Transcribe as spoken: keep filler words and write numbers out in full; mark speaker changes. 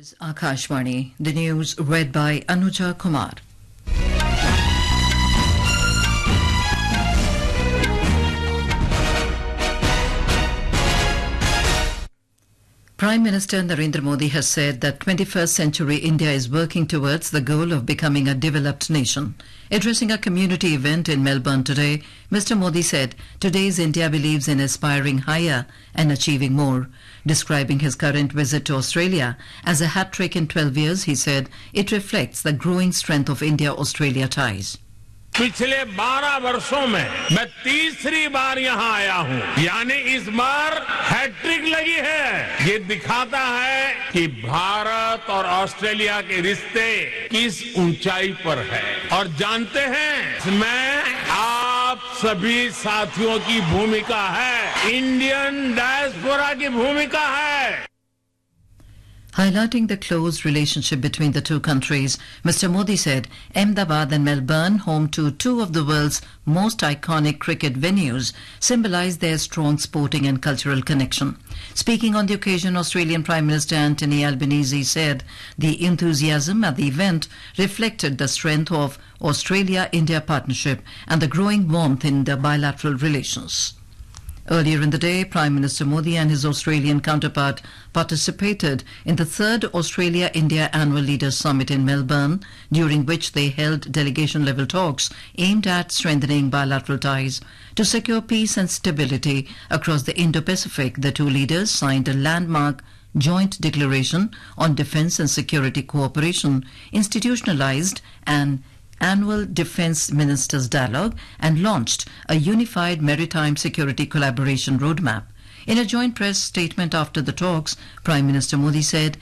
Speaker 1: is Akashvani. The news read by Anuja Kumar. Prime Minister Narendra Modi has said that twenty-first century India is working towards the goal of becoming a developed nation. Addressing a community event in Melbourne today, Mister Modi said, "Today's India believes in aspiring higher and achieving more." Describing his current visit to Australia as a hat-trick in twelve years, he said, "It reflects the growing strength of India-Australia ties."
Speaker 2: पिछले बारह वर्षों में मैं तीसरी बार यहाँ आया हूँ, यानी इस बार हैट्रिक लगी है। ये दिखाता है कि भारत और ऑस्ट्रेलिया के रिश्ते किस ऊंचाई पर है। और जानते हैं, इसमें आप सभी साथियों की भूमिका है, इंडियन डायस्पोरा की भूमिका है।
Speaker 1: Highlighting the close relationship between the two countries, Mister Modi said Ahmedabad and Melbourne, home to two of the world's most iconic cricket venues, symbolize their strong sporting and cultural connection. Speaking on the occasion, Australian Prime Minister Anthony Albanese said the enthusiasm at the event reflected the strength of Australia-India partnership and the growing warmth in the bilateral relations. Earlier in the day, Prime Minister Modi and his Australian counterpart participated in the third Australia-India Annual Leaders Summit in Melbourne, during which they held delegation-level talks aimed at strengthening bilateral ties. To secure peace and stability across the Indo-Pacific, the two leaders signed a landmark joint declaration on defence and security cooperation, institutionalised an annual Defence Ministers Dialogue, and launched a unified maritime security collaboration roadmap. In a joint press statement after the talks, Prime Minister Modi said